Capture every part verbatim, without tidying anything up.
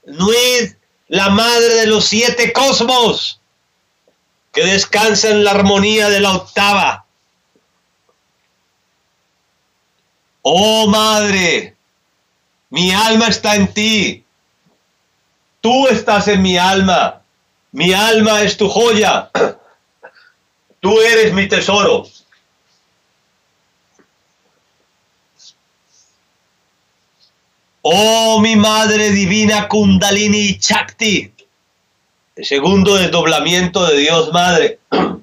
Nuit, la madre de los siete cosmos, que descansa en la armonía de la octava. Oh madre, mi alma está en ti, tú estás en mi alma, mi alma es tu joya, tú eres mi tesoro. Oh mi madre divina Kundalini Shakti, el segundo desdoblamiento de Dios Madre.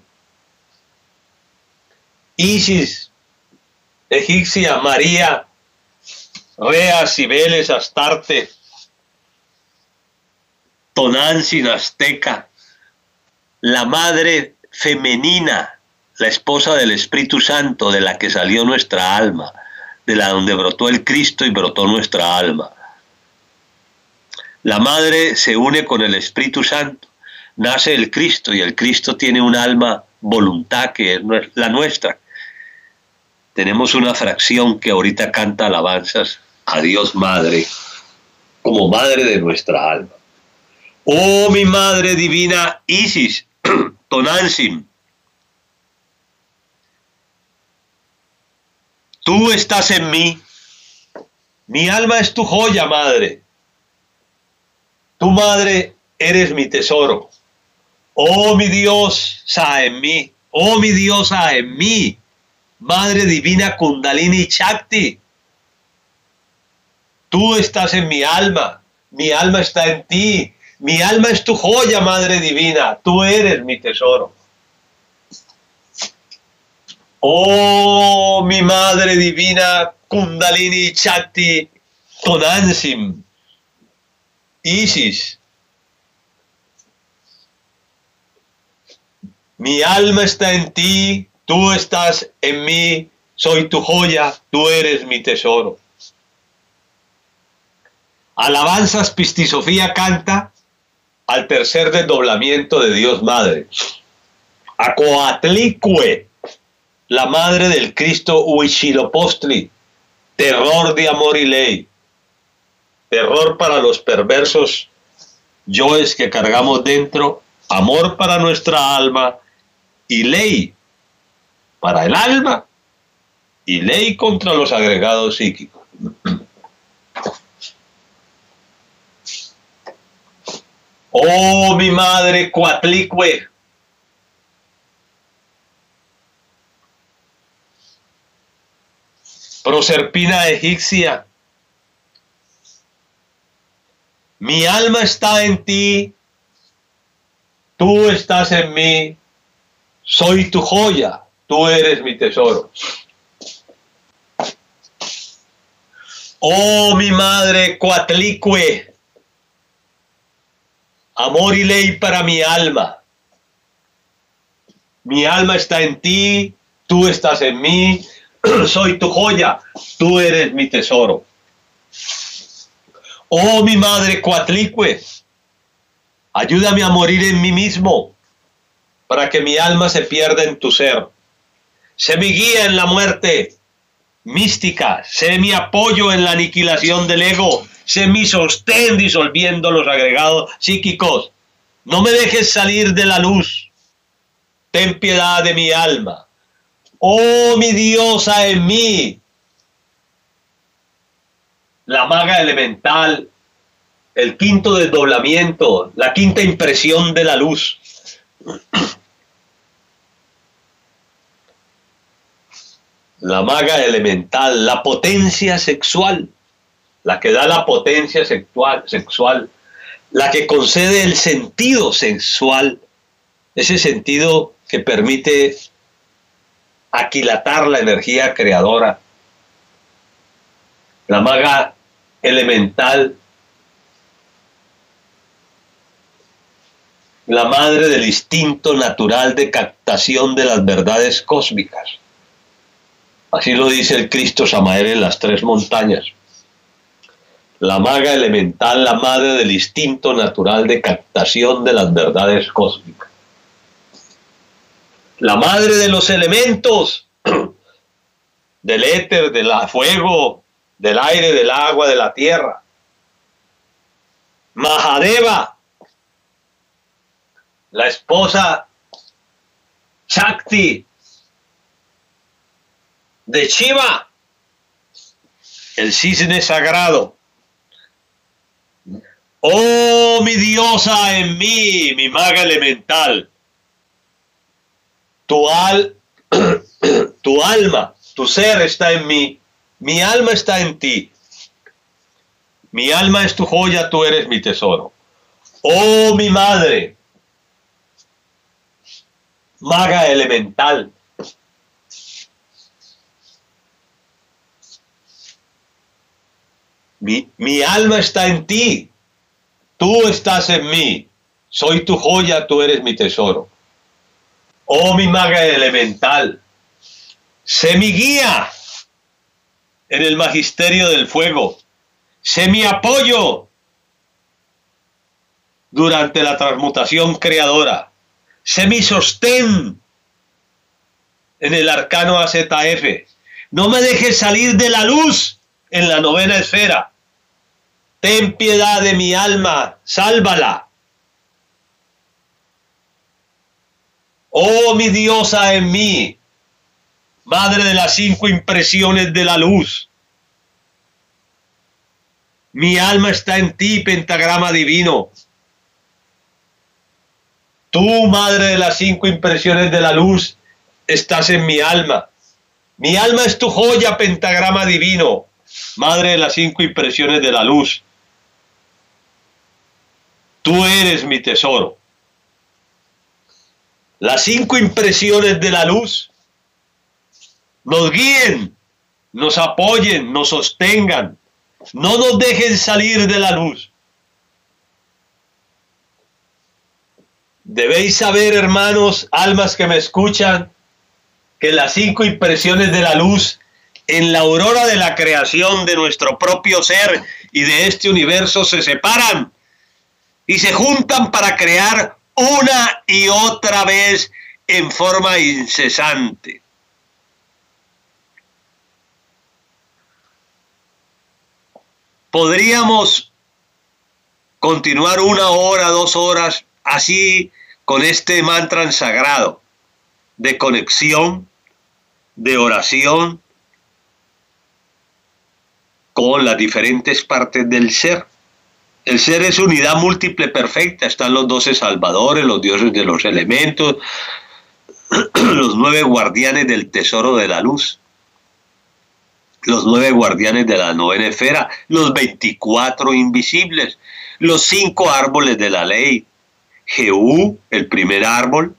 Isis, egipcia, María, Rea, Cibeles, Astarte, Tonantzin, azteca, la madre femenina, la esposa del Espíritu Santo, de la que salió nuestra alma, de la donde brotó el Cristo y brotó nuestra alma. La madre se une con el Espíritu Santo, nace el Cristo y el Cristo tiene un alma, voluntad que es la nuestra. Tenemos una fracción que ahorita canta alabanzas a Dios Madre, como madre de nuestra alma. Oh mi madre divina Isis, Tonantzin, tú estás en mí, mi alma es tu joya, madre. Tu madre eres mi tesoro. Oh mi diosa en mí, oh mi diosa en mí, madre divina Kundalini Shakti. Tú estás en mi alma, mi alma está en ti, mi alma es tu joya, madre divina, tú eres mi tesoro. Oh mi madre divina Kundalini Shakti Tonantzin, Isis, mi alma está en ti, tú estás en mí, soy tu joya, tú eres mi tesoro. Alabanzas Pistisofía canta al tercer desdoblamiento de Dios Madre. A Coatlicue, la madre del Cristo Huitzilopochtli, terror de amor y ley, terror para los perversos yoes que cargamos dentro, amor para nuestra alma y ley para el alma y ley contra los agregados psíquicos. Oh mi madre Coatlicue, Proserpina egipcia, mi alma está en ti, tú estás en mí, soy tu joya, tú eres mi tesoro. Oh mi madre Coatlicue, amor y ley para mi alma. Mi alma está en ti, tú estás en mí, soy tu joya, tú eres mi tesoro. Oh mi madre Coatlicue, ayúdame a morir en mí mismo, para que mi alma se pierda en tu ser. Sé mi guía en la muerte mística, sé mi apoyo en la aniquilación del ego, sé mi sostén disolviendo los agregados psíquicos. No me dejes salir de la luz, ten piedad de mi alma. Oh mi diosa en mí, la maga elemental, el quinto desdoblamiento, la quinta impresión de la luz. La maga elemental, la potencia sexual, la que da la potencia sexual, sexual, la que concede el sentido sexual, ese sentido que permite aquilatar la energía creadora. La maga elemental, la madre del instinto natural de captación de las verdades cósmicas. Así lo dice el Cristo Samael en las tres montañas. La maga elemental, la madre del instinto natural de captación de las verdades cósmicas. La madre de los elementos, del éter, del fuego, del aire, del agua, de la tierra. Mahadeva, la esposa Shakti de Shiva, el cisne sagrado. Oh, mi diosa en mí, mi maga elemental, tu, al, tu alma, tu ser está en mí, mi alma está en ti. Mi alma es tu joya, tú eres mi tesoro. Oh, mi madre, maga elemental, mi, mi alma está en ti, tú estás en mí, soy tu joya, tú eres mi tesoro. Oh, mi maga elemental, sé mi guía en el magisterio del fuego. Sé mi apoyo durante la transmutación creadora. Sé mi sostén en el arcano A Z F. No me dejes salir de la luz en la novena esfera. Ten piedad de mi alma, sálvala. Oh, mi diosa en mí, madre de las cinco impresiones de la luz. Mi alma está en ti, pentagrama divino. Tú, madre de las cinco impresiones de la luz, estás en mi alma. Mi alma es tu joya, pentagrama divino, madre de las cinco impresiones de la luz. Tú eres mi tesoro. Las cinco impresiones de la luz nos guíen, nos apoyen, nos sostengan. No nos dejen salir de la luz. Debéis saber, hermanos, almas que me escuchan, que las cinco impresiones de la luz en la aurora de la creación de nuestro propio ser y de este universo se separan y se juntan para crear una y otra vez en forma incesante. Podríamos continuar una hora, dos horas, así con este mantra sagrado de conexión, de oración con las diferentes partes del ser. El ser es unidad múltiple perfecta, están los doce salvadores, los dioses de los elementos, los nueve guardianes del tesoro de la luz, los nueve guardianes de la novena esfera, los veinticuatro invisibles, los cinco árboles de la ley, Jehú, el primer árbol,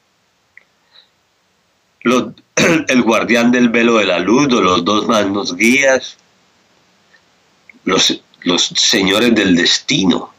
los, el guardián del velo de la luz, los dos magnos guías, los, los señores del destino,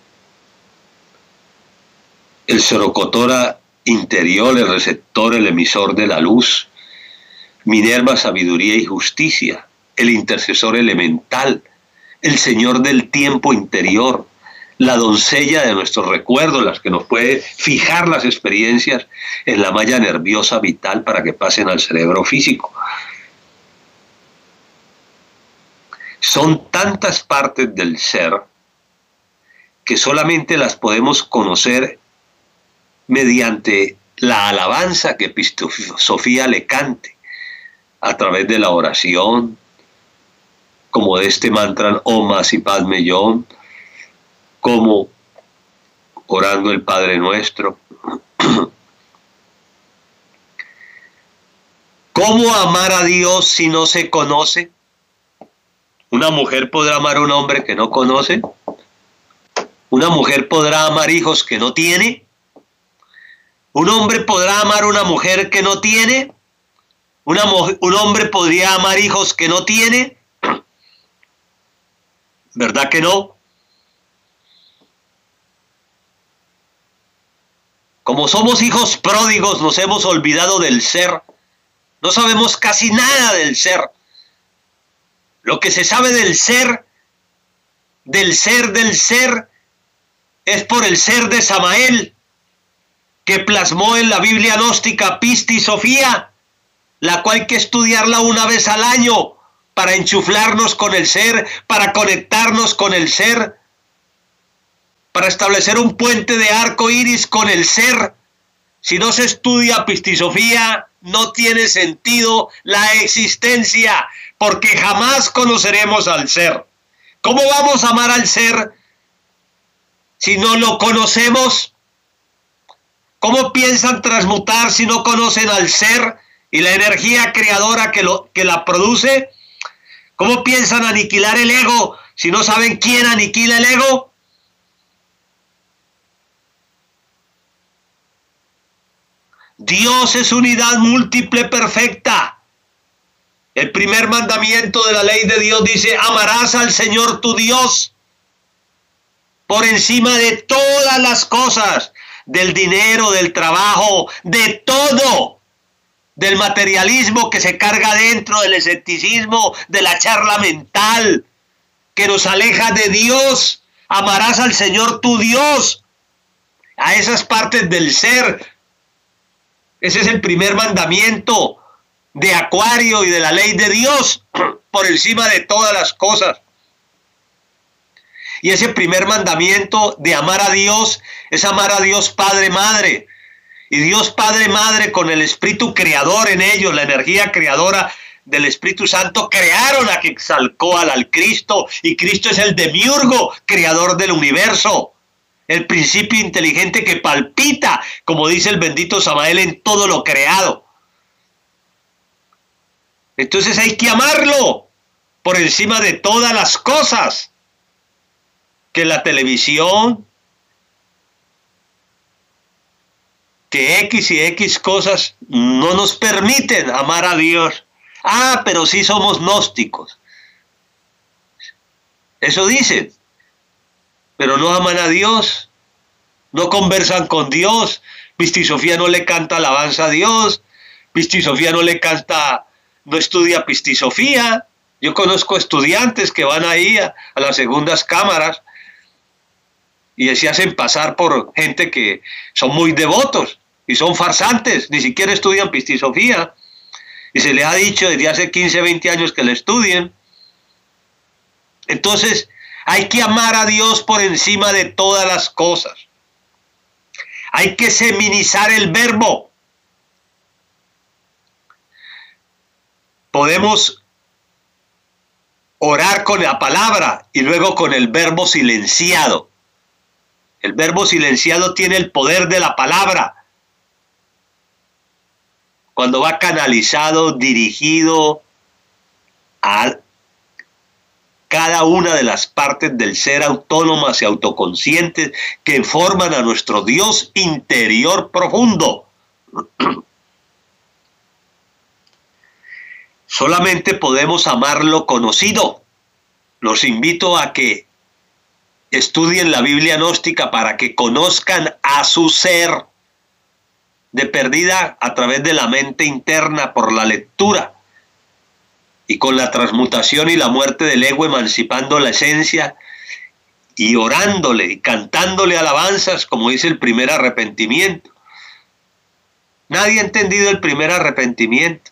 el Sorocotora interior, el receptor, el emisor de la luz, Minerva, sabiduría y justicia, el intercesor elemental, el señor del tiempo interior, la doncella de nuestros recuerdos, las que nos puede fijar las experiencias en la malla nerviosa vital para que pasen al cerebro físico. Son tantas partes del ser que solamente las podemos conocer mediante la alabanza que Epistosofía le cante, a través de la oración, como de este mantra Om Mani Padme Hum, como orando el Padre Nuestro. ¿Cómo amar a Dios si no se conoce? ¿Una mujer podrá amar a un hombre que no conoce? ¿Una mujer podrá amar hijos que no tiene? ¿Un hombre podrá amar a una mujer que no tiene? Una, ¿Un hombre podría amar hijos que no tiene? ¿Verdad que no? Como somos hijos pródigos, nos hemos olvidado del ser. No sabemos casi nada del ser. Lo que se sabe del ser, del ser del ser, es por el ser de Samael, que plasmó en la Biblia gnóstica Pistisofía, la cual hay que estudiarla una vez al año para enchuflarnos con el ser, para conectarnos con el ser. para establecer un puente de arco iris con el ser. Si no se estudia pistisofía, no tiene sentido la existencia, porque jamás conoceremos al ser. ¿Cómo vamos a amar al ser si no lo conocemos? ¿Cómo piensan transmutar si no conocen al ser y la energía creadora que, lo, que la produce? ¿Cómo piensan aniquilar el ego si no saben quién aniquila el ego? Dios es unidad múltiple perfecta. El primer mandamiento de la ley de Dios dice: amarás al Señor tu Dios por encima de todas las cosas, del dinero, del trabajo, de todo, del materialismo que se carga dentro, del escepticismo, de la charla mental que nos aleja de Dios. Amarás al Señor tu Dios, a esas partes del ser. Ese es el primer mandamiento de Acuario y de la ley de Dios, por encima de todas las cosas. Y ese primer mandamiento de amar a Dios es amar a Dios Padre, Madre. Y Dios Padre, Madre, con el Espíritu Creador en ellos, la energía creadora del Espíritu Santo, crearon a Quetzalcóatl, al Cristo, y Cristo es el demiurgo, creador del universo. El principio inteligente que palpita, como dice el bendito Samael, en todo lo creado. Entonces hay que amarlo por encima de todas las cosas. Que la televisión, que X y X cosas no nos permiten amar a Dios. Ah, pero sí somos gnósticos. Eso dicen. Pero no aman a Dios, no conversan con Dios. Pistisofía no le canta alabanza a Dios, Pistisofía no le canta, no estudia pistisofía. Yo conozco estudiantes que van ahí a, a las segundas cámaras y se hacen pasar por gente que son muy devotos y son farsantes, ni siquiera estudian pistisofía. Y se les ha dicho desde hace quince, veinte años que la estudien. Entonces, hay que amar a Dios por encima de todas las cosas. Hay que seminizar el verbo. Podemos orar con la palabra y luego con el verbo silenciado. El verbo silenciado tiene el poder de la palabra. Cuando va canalizado, dirigido a cada una de las partes del ser autónomas y autoconscientes que forman a nuestro Dios interior profundo. Solamente podemos amar lo conocido. Los invito a que estudien la Biblia gnóstica para que conozcan a su ser, de perdida a través de la mente interna por la lectura. Y con la transmutación y la muerte del ego, emancipando la esencia y orándole y cantándole alabanzas, como dice el primer arrepentimiento. Nadie ha entendido el primer arrepentimiento,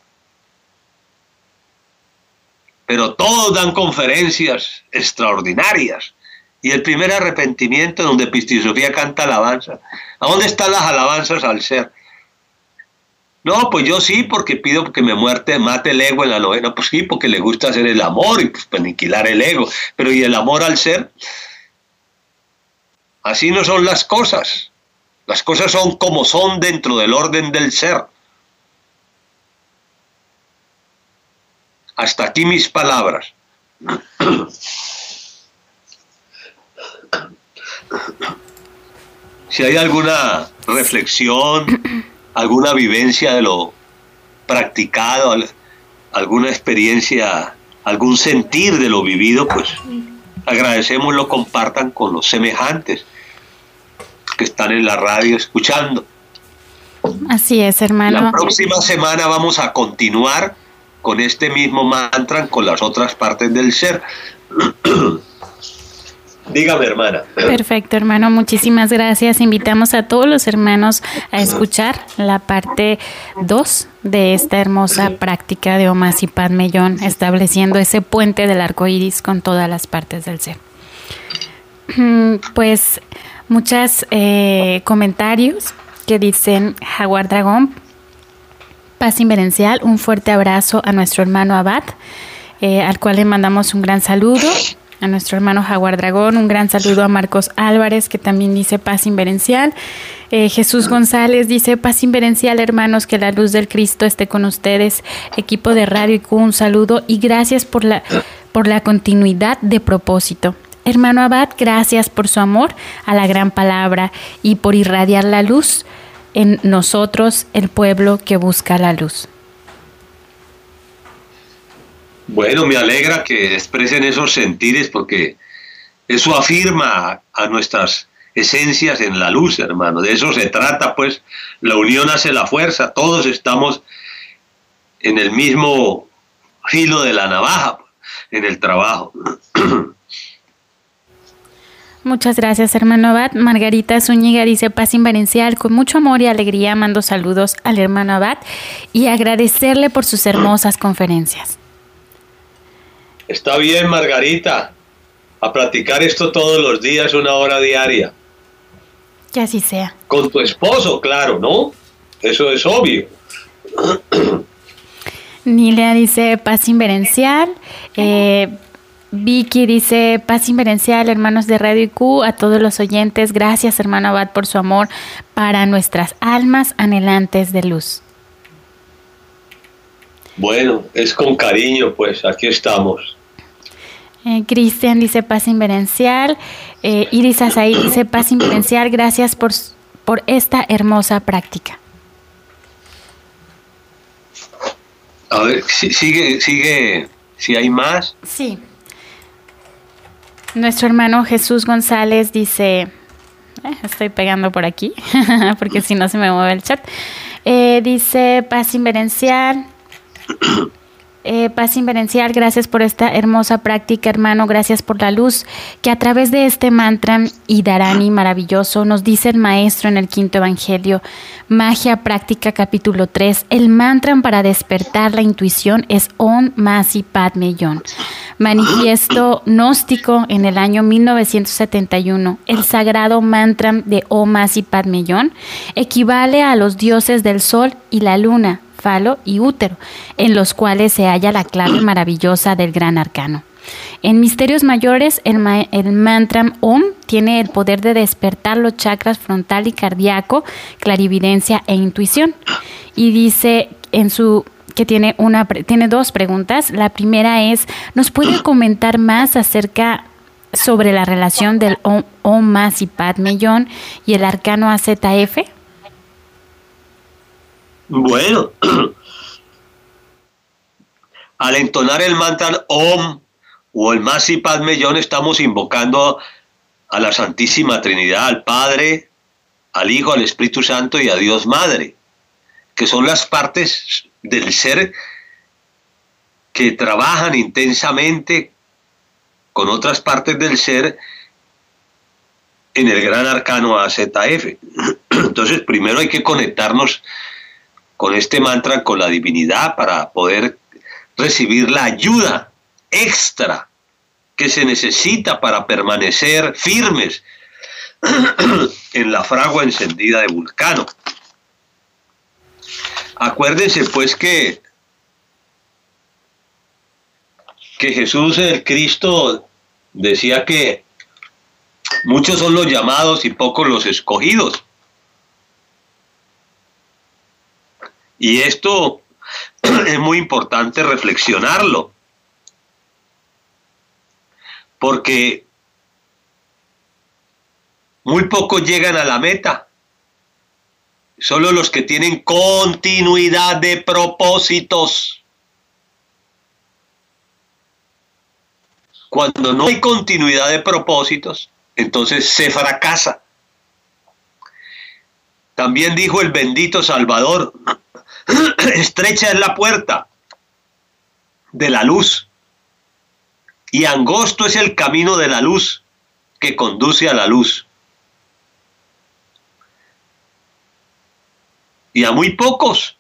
pero todos dan conferencias extraordinarias. Y el primer arrepentimiento, donde Pistisofía canta alabanza. ¿A dónde están las alabanzas al ser? No, pues yo sí, porque pido que me muerte, mate el ego en la novena. Pues sí, porque le gusta hacer el amor y pues aniquilar el ego. Pero ¿y el amor al ser? Así no son las cosas. Las cosas son como son dentro del orden del ser. Hasta aquí mis palabras. Si hay alguna reflexión, alguna vivencia de lo practicado, alguna experiencia, algún sentir de lo vivido, pues agradecemos lo compartan con los semejantes que están en la radio escuchando. Así es, hermano. La próxima semana vamos a continuar con este mismo mantra con las otras partes del ser. Dígame, hermana. Perfecto, hermano, muchísimas gracias. Invitamos a todos los hermanos a escuchar la parte dos de esta hermosa práctica de Om Mani Padme Hum, estableciendo ese puente del arco iris con todas las partes del ser. Pues muchos eh, comentarios que dicen Jaguar Dragón, paz inverencial, un fuerte abrazo a nuestro hermano Abad, eh, al cual le mandamos un gran saludo. A nuestro hermano Jaguar Dragón, un gran saludo a Marcos Álvarez, que también dice paz inverencial. Eh, Jesús González dice paz inverencial, hermanos, que la luz del Cristo esté con ustedes. Equipo de Radio I Q, un saludo y gracias por la, por la continuidad de propósito. Hermano Abad, gracias por su amor a la gran palabra y por irradiar la luz en nosotros, el pueblo que busca la luz. Bueno, me alegra que expresen esos sentires porque eso afirma a nuestras esencias en la luz, hermano. De eso se trata, pues. La unión hace la fuerza. Todos estamos en el mismo filo de la navaja, en el trabajo. Muchas gracias, hermano Abad. Margarita Zúñiga dice paz inverencial, con mucho amor y alegría mando saludos al hermano Abad y agradecerle por sus hermosas conferencias. Está bien, Margarita, a practicar esto todos los días, una hora diaria. Que así sea. Con tu esposo, claro, ¿no? Eso es obvio. Nilia dice paz inverencial. Eh, Vicky dice paz inverencial, hermanos de Radio I Q, a todos los oyentes. Gracias, hermano Abad, por su amor para nuestras almas anhelantes de luz. Bueno, es con cariño, pues, aquí estamos. Eh, Cristian dice paz inverencial. Eh, Iris Azaí dice paz inverencial. Gracias por, por esta hermosa práctica. A ver, sigue, sigue, si hay más. Sí. Nuestro hermano Jesús González dice, eh, estoy pegando por aquí, porque si no se me mueve el chat. Eh, dice paz inverencial. Eh, paz inverencial, gracias por esta hermosa práctica, hermano, gracias por la luz que a través de este mantra Idarani maravilloso nos dice el maestro en el quinto evangelio. Magia práctica capítulo tres, el mantra para despertar la intuición es Om Masi Padme Hum. Manifiesto gnóstico en el año mil novecientos setenta y uno. El sagrado mantra de Om Masi Padme Hum equivale a los dioses del sol y la luna, falo y útero, en los cuales se halla la clave maravillosa del gran arcano. En misterios mayores, el, ma el mantra Om tiene el poder de despertar los chakras frontal y cardíaco, clarividencia e intuición. Y dice en su que tiene una tiene dos preguntas. La primera es, ¿nos puede comentar más acerca sobre la relación del Om, Om Masi Padme Hum y el arcano A Z F? Bueno, al entonar el mantra Om o el Masi Padme Hum estamos invocando a la Santísima Trinidad, al Padre, al Hijo, al Espíritu Santo y a Dios Madre, que son las partes del ser que trabajan intensamente con otras partes del ser en el gran arcano A Z F. Entonces, primero hay que conectarnos con este mantra, con la divinidad, para poder recibir la ayuda extra que se necesita para permanecer firmes en la fragua encendida de Vulcano. Acuérdense pues que, que Jesús el Cristo decía que muchos son los llamados y pocos los escogidos. Y esto es muy importante reflexionarlo, porque muy pocos llegan a la meta, solo los que tienen continuidad de propósitos. Cuando no hay continuidad de propósitos, entonces se fracasa. También dijo el bendito Salvador, estrecha es la puerta de la luz y angosto es el camino de la luz que conduce a la luz. Y a muy pocos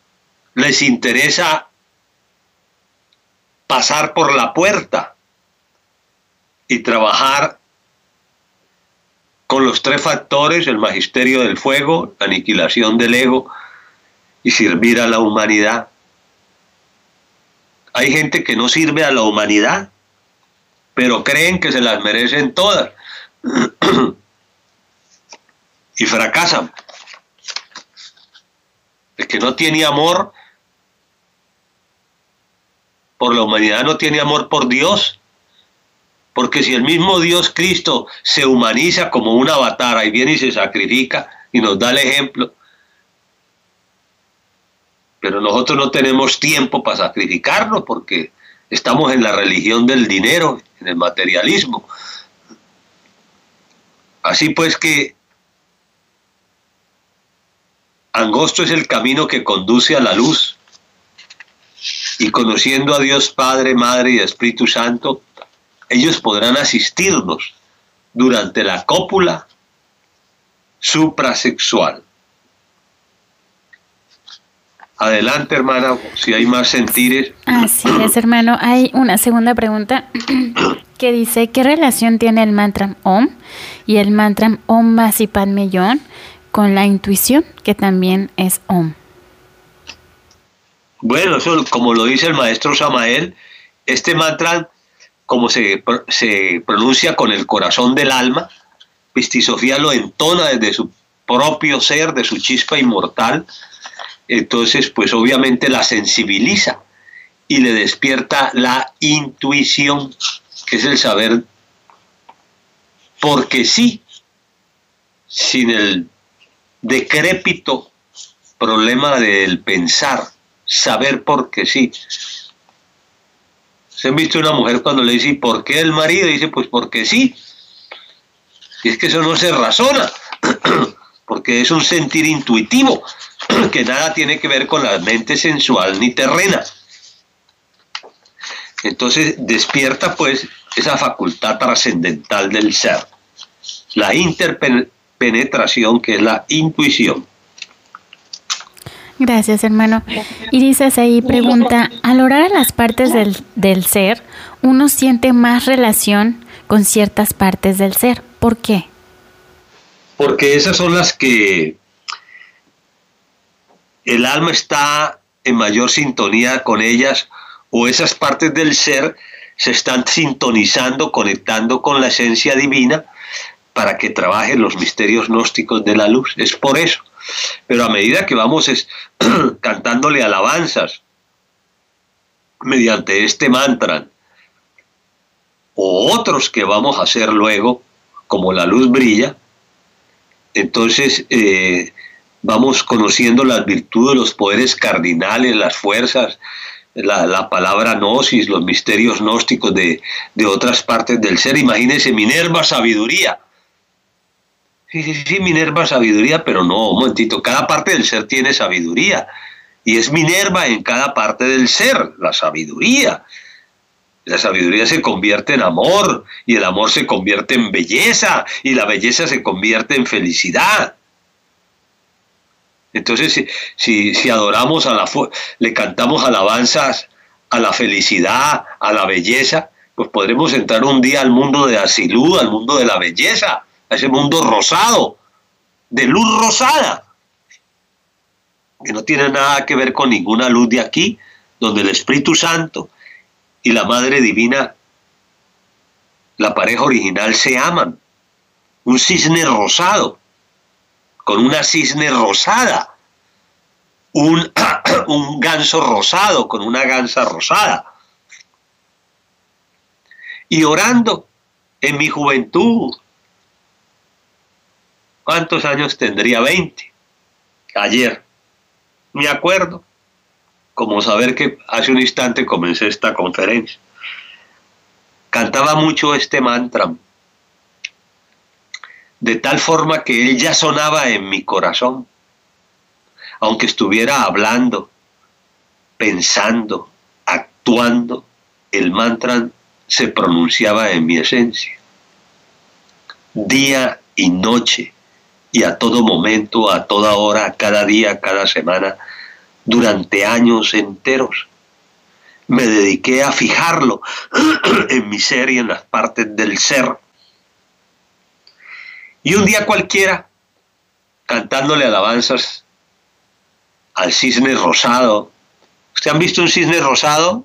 les interesa pasar por la puerta y trabajar con los tres factores, el magisterio del fuego, la aniquilación del ego y servir a la humanidad. Hay gente que no sirve a la humanidad, pero creen que se las merecen todas y fracasan. El que no tiene amor por la humanidad no tiene amor por Dios. Porque si el mismo Dios Cristo se humaniza como un avatar y viene y se sacrifica y nos da el ejemplo, pero nosotros no tenemos tiempo para sacrificarnos porque estamos en la religión del dinero, en el materialismo. Así pues que angosto es el camino que conduce a la luz, y conociendo a Dios Padre, Madre y Espíritu Santo, ellos podrán asistirnos durante la cópula suprasexual. Adelante, hermana, si hay más sentires. Así es, hermano. Hay una segunda pregunta que dice, ¿qué relación tiene el mantra Om y el mantra Om Mani Padme Hum con la intuición, que también es Om? Bueno, eso, como lo dice el maestro Samael, este mantra, como se, se pronuncia con el corazón del alma, Pistisofía lo entona desde su propio ser, de su chispa inmortal. Entonces, pues obviamente la sensibiliza y le despierta la intuición, que es el saber porque sí, sin el decrépito problema del pensar, saber porque sí. ¿Se han visto una mujer cuando le dice, ¿y por qué el marido? Y dice, pues porque sí. Y es que eso no se razona, porque es un sentir intuitivo, que nada tiene que ver con la mente sensual ni terrena. Entonces despierta pues esa facultad trascendental del ser, la interpenetración, que es la intuición. Gracias, hermano. Y dices ahí, pregunta, al orar a las partes del, del ser, uno siente más relación con ciertas partes del ser. ¿Por qué? Porque esas son las que el alma está en mayor sintonía con ellas, o esas partes del ser se están sintonizando, conectando con la esencia divina para que trabajen los misterios gnósticos de la luz. Es por eso. Pero a medida que vamos es, cantándole alabanzas mediante este mantra, o otros que vamos a hacer luego, como la luz brilla, entonces eh, vamos conociendo las virtudes, los poderes cardinales, las fuerzas, la, la palabra gnosis, los misterios gnósticos de, de otras partes del ser. Imagínense Minerva, sabiduría. Sí, sí, sí, Minerva, sabiduría, pero no, un momentito, cada parte del ser tiene sabiduría, y es Minerva en cada parte del ser, la sabiduría. La sabiduría se convierte en amor, y el amor se convierte en belleza, y la belleza se convierte en felicidad. Entonces, si, si, si adoramos a la, le cantamos alabanzas a la felicidad, a la belleza, pues podremos entrar un día al mundo de Asilú, al mundo de la belleza, a ese mundo rosado, de luz rosada, que no tiene nada que ver con ninguna luz de aquí, donde el Espíritu Santo y la Madre Divina, la pareja original, se aman. Un cisne rosado, con una cisne rosada, un, un ganso rosado, con una gansa rosada. Y orando en mi juventud, ¿cuántos años tendría? veinte. Ayer, me acuerdo, como saber que hace un instante comencé esta conferencia. Cantaba mucho este mantra, de tal forma que él ya sonaba en mi corazón, aunque estuviera hablando, pensando, actuando, el mantra se pronunciaba en mi esencia. Día y noche, y a todo momento, a toda hora, cada día, cada semana, durante años enteros. me dediqué a fijarlo en mi ser y en las partes del ser. Y un día cualquiera, cantándole alabanzas al cisne rosado. ¿Ustedes han visto un cisne rosado?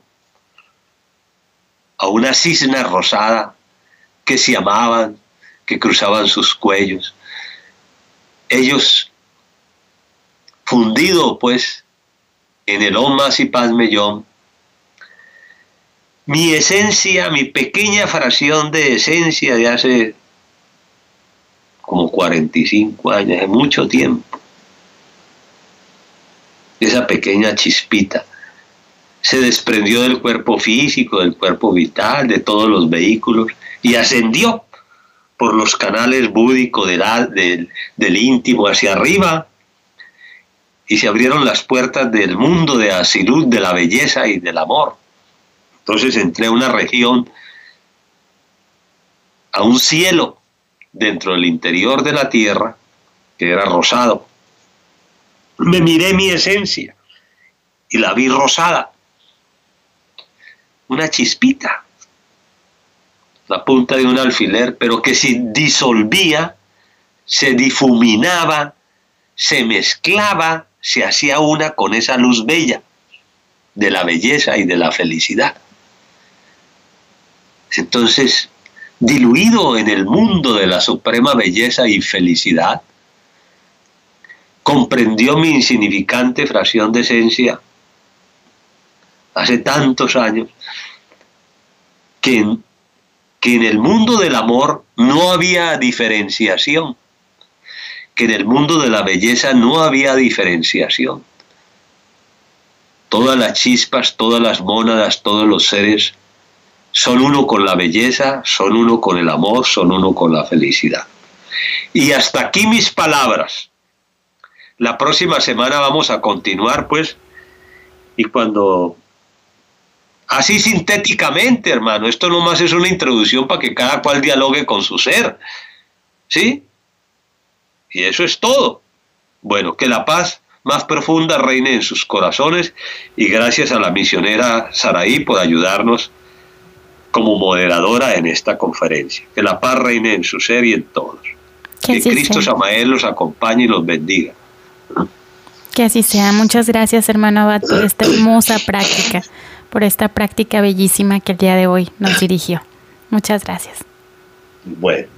A una cisna rosada que se amaban, que cruzaban sus cuellos. Ellos, fundido pues en el Om Masi Padme Hum, mi esencia, mi pequeña fracción de esencia de hace como cuarenta y cinco años, de mucho tiempo, esa pequeña chispita se desprendió del cuerpo físico, del cuerpo vital, de todos los vehículos y ascendió por los canales búdicos del, del, del íntimo hacia arriba, y se abrieron las puertas del mundo de Asilut, de la belleza y del amor. Entonces entré a una región, a un cielo dentro del interior de la tierra, que era rosado. Me miré mi esencia y la vi rosada, una chispita, la punta de un alfiler, pero que se disolvía, se difuminaba, se mezclaba, se hacía una con esa luz bella de la belleza y de la felicidad. Entonces, diluido en el mundo de la suprema belleza y felicidad, comprendió mi insignificante fracción de esencia hace tantos años, que en, que en el mundo del amor no había diferenciación, que en el mundo de la belleza no había diferenciación. Todas las chispas, todas las mónadas, todos los seres son uno con la belleza, son uno con el amor, son uno con la felicidad. Y hasta aquí mis palabras. La próxima semana vamos a continuar, pues, y cuando... Así sintéticamente, hermano, esto nomás es una introducción para que cada cual dialogue con su ser, ¿sí? Y eso es todo. Bueno, que la paz más profunda reine en sus corazones, y gracias a la misionera Saraí por ayudarnos como moderadora en esta conferencia. Que la paz reine en su ser y en todos. Que, que Cristo Samael los acompañe y los bendiga. Que así sea. Muchas gracias, hermano Abad, por esta hermosa práctica, por esta práctica bellísima que el día de hoy nos dirigió. Muchas gracias. Bueno.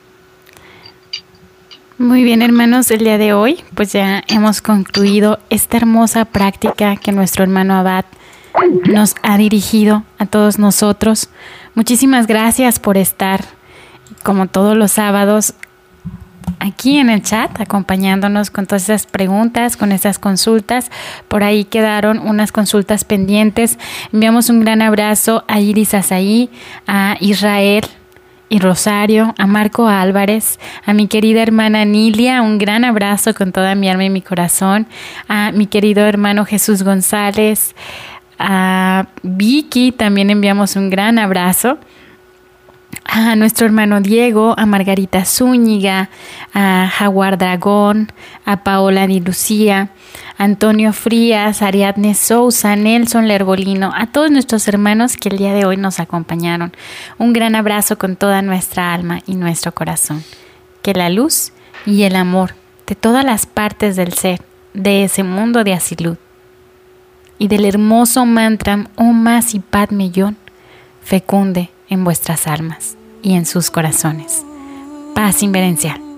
Muy bien, hermanos, el día de hoy pues ya hemos concluido esta hermosa práctica que nuestro hermano Abad nos ha dirigido a todos nosotros. Muchísimas gracias por estar, como todos los sábados, aquí en el chat, acompañándonos con todas esas preguntas, con esas consultas. Por ahí quedaron unas consultas pendientes. Enviamos un gran abrazo a Iris Azaí, a Israel y Rosario, a Marco Álvarez, a mi querida hermana Nilia, un gran abrazo con toda mi alma y mi corazón, a mi querido hermano Jesús González, a Vicky también enviamos un gran abrazo, a nuestro hermano Diego, a Margarita Zúñiga, a Jaguar Dragón, a Paola Di Lucía, a Antonio Frías, a Ariadne Sousa, a Nelson Lerbolino, a todos nuestros hermanos que el día de hoy nos acompañaron. Un gran abrazo con toda nuestra alma y nuestro corazón. Que la luz y el amor de todas las partes del ser, de ese mundo de Asilut, y del hermoso mantra Om Masi Padme Hum fecunde en vuestras almas y en sus corazones. Paz inverencial.